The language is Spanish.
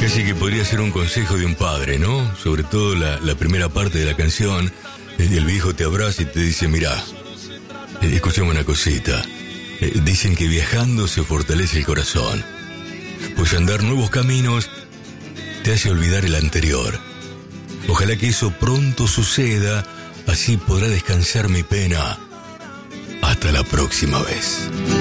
Casi que podría ser un consejo de un padre, ¿no? Sobre todo la primera parte de la canción. El viejo te abraza y te dice, mirá, escuchame una cosita. Dicen que viajando se fortalece el corazón. Pues andar nuevos caminos te hace olvidar el anterior. Ojalá que eso pronto suceda, así podrá descansar mi pena. Hasta la próxima vez.